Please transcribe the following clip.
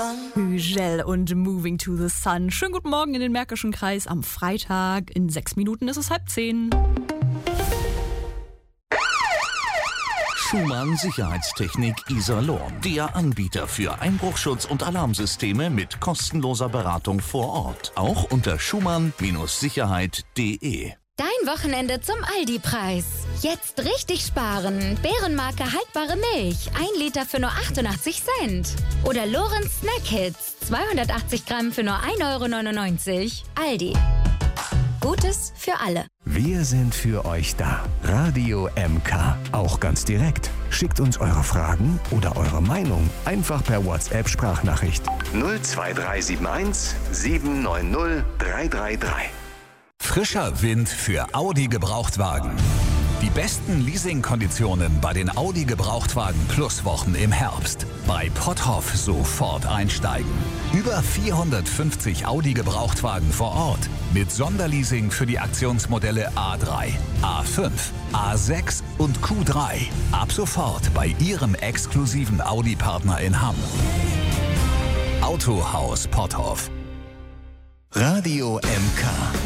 Hügel und Moving to the Sun. Schönen guten Morgen in den Märkischen Kreis am Freitag. In 6 Minuten ist es 9:30. Schumann Sicherheitstechnik Iserlohn. Der Anbieter für Einbruchschutz und Alarmsysteme mit kostenloser Beratung vor Ort. Auch unter schumann-sicherheit.de. Dein Wochenende zum Aldi-Preis. Jetzt richtig sparen. Bärenmarke haltbare Milch. 1 Liter für nur 88 Cent. Oder Lorenz Snack Hits. 280 Gramm für nur 1,99 €. Aldi. Gutes für alle. Wir sind für euch da. Radio MK. Auch ganz direkt. Schickt uns eure Fragen oder eure Meinung einfach per WhatsApp-Sprachnachricht. 02371 790 333. Frischer Wind für Audi Gebrauchtwagen. Die besten Leasingkonditionen bei den Audi Gebrauchtwagen Plus Wochen im Herbst. Bei Potthoff sofort einsteigen. Über 450 Audi Gebrauchtwagen vor Ort. Mit Sonderleasing für die Aktionsmodelle A3, A5, A6 und Q3. Ab sofort bei Ihrem exklusiven Audi-Partner in Hamm. Autohaus Potthoff. Radio MK.